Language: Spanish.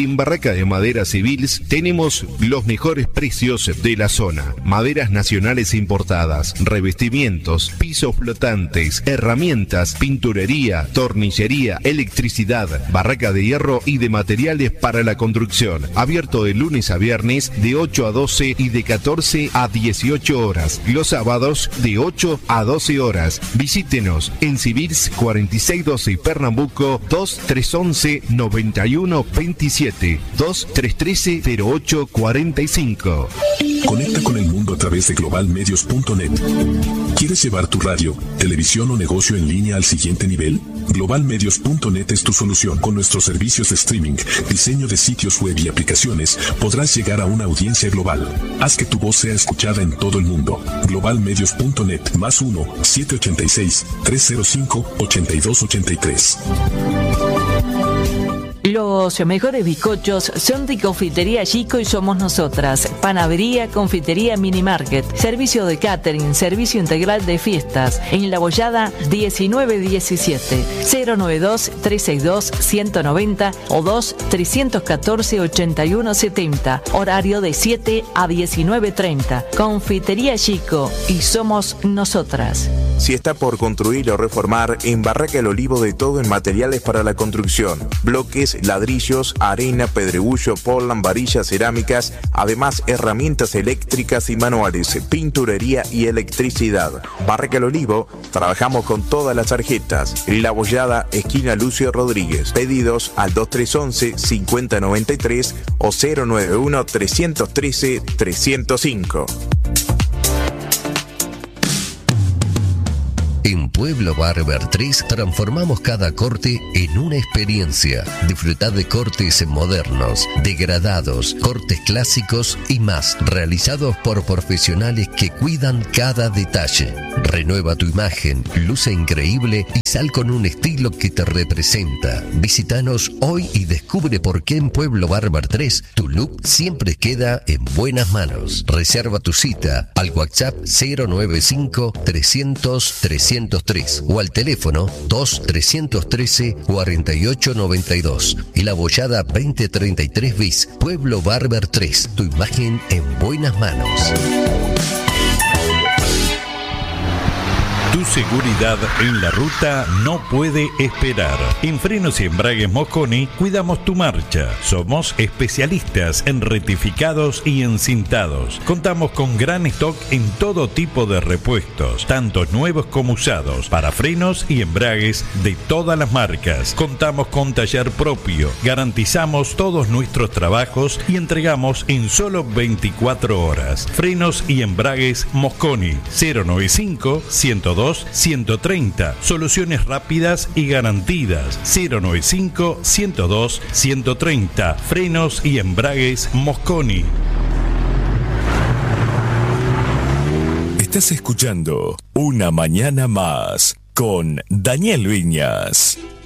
En Barraca de Madera Civils tenemos los mejores precios de la zona. Maderas nacionales importadas, revestimientos, pisos flotantes, herramientas, pinturería, tornillería, electricidad, barraca de hierro y de materiales para la construcción. Abierto de lunes a viernes de 8 a 12 y de 14 a 18 horas. Los sábados de 8 a 12 horas. Visítenos en Civils 4612 Pernambuco 2311 9127 2313 0845. Conecta con el mundo a través de globalmedios.net. ¿Quieres llevar tu radio, televisión o negocio en línea al siguiente nivel? Globalmedios.net es tu solución. Con nuestros servicios de streaming, diseño de sitios web y aplicaciones, podrás llegar a una audiencia global. Haz que tu voz sea escuchada en todo el mundo. Globalmedios.net +1 786 305 8283. Los mejores bizcochos son de Confitería Chico y somos nosotras. Panadería, confitería, mini market, servicio de catering, servicio integral de fiestas. En La Bollada 1917 092-362-190 o 2-314-8170. Horario de 7 a 19:30. Confitería Chico y somos nosotras. Si está por construir o reformar, en Barraca El Olivo de todo en materiales para la construcción. Bloques, ladrillos, arena, pedregullo, portland, varillas, cerámicas, además herramientas eléctricas y manuales, pinturería y electricidad. Barraca El Olivo, trabajamos con todas las tarjetas. La Bollada, esquina Lucio Rodríguez. Pedidos al 2311-5093 o 091-313-305. En Pueblo Barber 3 transformamos cada corte en una experiencia. Disfrutad de cortes modernos, degradados, cortes clásicos y más, realizados por profesionales que cuidan cada detalle. Renueva tu imagen, luce increíble y sal con un estilo que te representa. Visítanos hoy y descubre por qué en Pueblo Barber 3 tu look siempre queda en buenas manos. Reserva tu cita al WhatsApp 095 300 303 o al teléfono 2-313-4892 y La Bollada 2033 bis. Pueblo Barber 3, tu imagen en buenas manos. Tu seguridad en la ruta no puede esperar. En Frenos y Embragues Mosconi cuidamos tu marcha. Somos especialistas en rectificados y encintados. Contamos con gran stock en todo tipo de repuestos, tanto nuevos como usados, para frenos y embragues de todas las marcas. Contamos con taller propio. Garantizamos todos nuestros trabajos y entregamos en solo 24 horas. Frenos y Embragues Mosconi 095 102 130. Soluciones rápidas y garantidas. 095 102 130. Frenos y Embragues Mosconi. Estás escuchando Una Mañana Más con Daniel Viñas.